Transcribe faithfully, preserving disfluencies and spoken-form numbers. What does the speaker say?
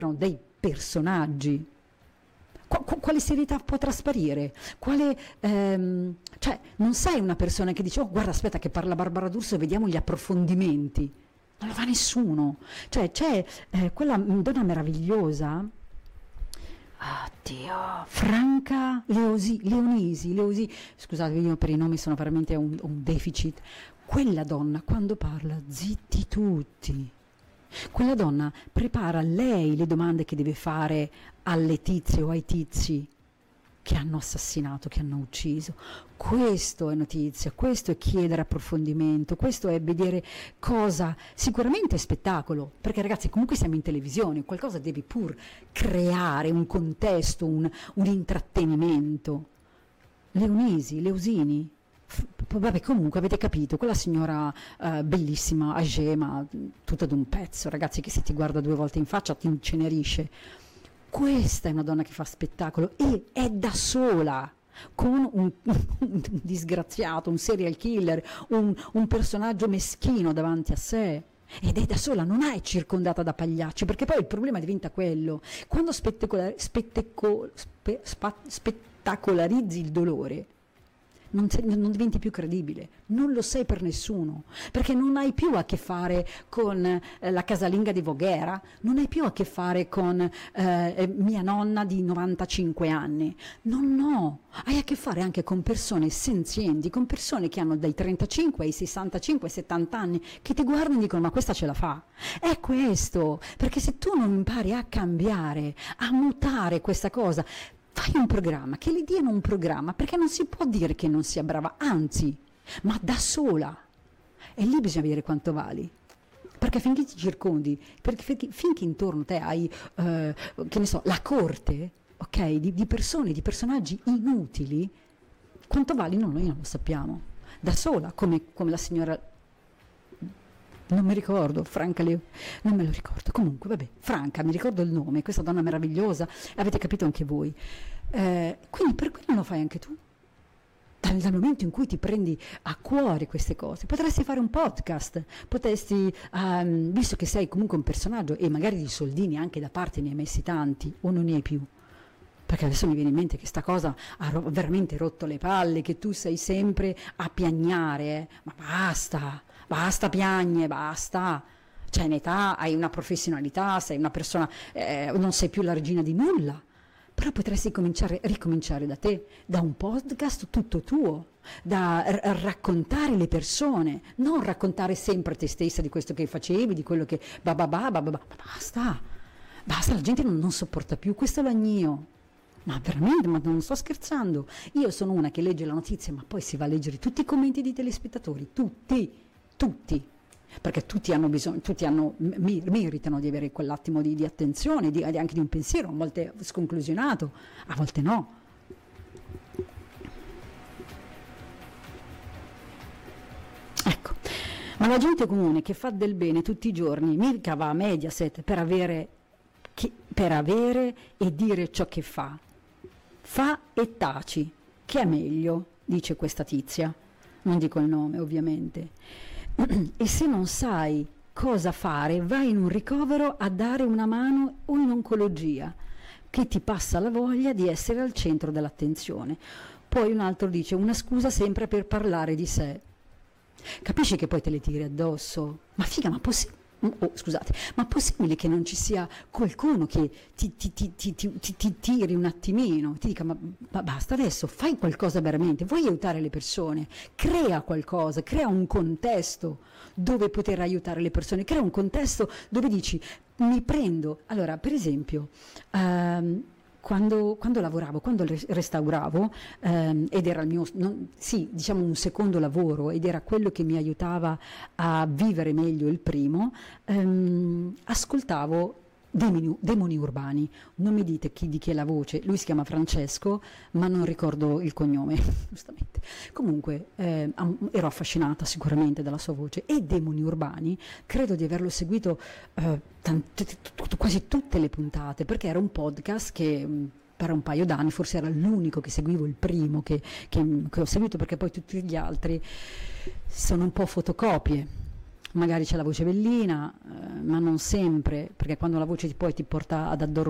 dei personaggi. Quale serietà può trasparire? Quale, ehm, cioè, non sei una persona che dice, oh guarda aspetta che parla Barbara D'Urso e vediamo gli approfondimenti. Non lo fa nessuno. Cioè c'è eh, quella donna meravigliosa, oddio, Franca Leosi, Leonisi, Leosi, scusate io per i nomi sono veramente un, un deficit. Quella donna quando parla, zitti tutti. Quella donna prepara lei le domande che deve fare alle tizie o ai tizi che hanno assassinato, che hanno ucciso. Questo è notizia, questo è chiedere approfondimento, questo è vedere cosa, sicuramente è spettacolo, perché ragazzi comunque siamo in televisione, qualcosa devi pur creare, un contesto, un, un intrattenimento. Leonisi, Leosini, vabbè comunque avete capito, quella signora uh, bellissima, agema, tutta d'un pezzo, ragazzi, che se ti guarda due volte in faccia ti incenerisce. Questa è una donna che fa spettacolo e è da sola, con un, un disgraziato, un serial killer, un, un personaggio meschino davanti a sé. Ed è da sola, non è circondata da pagliacci, perché poi il problema diventa quello, quando spettacolar- spetteco- spe- spa- spettacolarizzi il dolore, Non, sei, non diventi più credibile, non lo sei per nessuno, perché non hai più a che fare con eh, la casalinga di Voghera, non hai più a che fare con eh, mia nonna di novantacinque anni, no, no, hai a che fare anche con persone senzienti, con persone che hanno dai trentacinque ai sessantacinque settanta anni, che ti guardano e dicono ma questa ce la fa. È questo, perché se tu non impari a cambiare, a mutare questa cosa, fai un programma, che le diano un programma, perché non si può dire che non sia brava, anzi, ma da sola. E lì bisogna vedere quanto vali. Perché finché ti circondi, perché finché, finché intorno a te hai, eh, che ne so, la corte, ok, di, di persone, di personaggi inutili, quanto vali no, noi non lo sappiamo. Da sola, come, come la signora... non mi ricordo, Franca Leo, non me lo ricordo, comunque vabbè, Franca, mi ricordo il nome, questa donna meravigliosa, avete capito anche voi, eh, quindi per quello lo fai anche tu, dal, dal momento in cui ti prendi a cuore queste cose, potresti fare un podcast, potresti, um, visto che sei comunque un personaggio e magari di soldini anche da parte ne hai messi tanti o non ne hai più, perché adesso mi viene in mente che sta cosa ha ro- veramente rotto le palle, che tu sei sempre a piagnare, eh? Ma basta, basta piagne, basta, cioè in età hai una professionalità, sei una persona, eh, non sei più la regina di nulla, però potresti cominciare, ricominciare da te, da un podcast tutto tuo, da r- raccontare le persone, non raccontare sempre te stessa di questo che facevi, di quello che ba ba ba ba ba, ba. basta, basta, la gente non, non sopporta più questo lagnio. Ma veramente, ma non sto scherzando. Io sono una che legge la notizia, ma poi si va a leggere tutti i commenti dei telespettatori, tutti, tutti, perché tutti hanno bisogno, tutti hanno, mi, meritano di avere quell'attimo di, di attenzione, di, anche di un pensiero, a volte sconclusionato, a volte no. Ecco, ma la gente comune che fa del bene tutti i giorni, mica va a Mediaset per avere, che, per avere e dire ciò che fa. Fa e taci, che è meglio, dice questa tizia, non dico il nome ovviamente, e se non sai cosa fare vai in un ricovero a dare una mano o in oncologia, che ti passa la voglia di essere al centro dell'attenzione. Poi un altro dice una scusa sempre per parlare di sé. Capisci che poi te le tiri addosso? Ma figa, ma possibile? Oh, scusate, ma possibile che non ci sia qualcuno che ti, ti, ti, ti, ti, ti, ti tiri un attimino, ti dica ma, ma basta adesso, fai qualcosa veramente, vuoi aiutare le persone, crea qualcosa, crea un contesto dove poter aiutare le persone, crea un contesto dove dici mi prendo, allora per esempio um, Quando, quando lavoravo, quando restauravo, ehm, ed era il mio, non, sì, diciamo un secondo lavoro, ed era quello che mi aiutava a vivere meglio il primo, ehm, ascoltavo Demoni, Demoni Urbani, non mi dite chi, di chi è la voce, lui si chiama Francesco, ma non ricordo il cognome, giustamente. Comunque eh, ero affascinata sicuramente dalla sua voce, e Demoni Urbani credo di averlo seguito eh, tante, t- quasi tutte le puntate, perché era un podcast che mh, per un paio d'anni, forse era l'unico che seguivo, il primo che, che, che ho seguito, perché poi tutti gli altri sono un po' fotocopie. magari c'è la voce bellina, eh, ma non sempre, perché quando la voce ti poi ti porta ad addormentare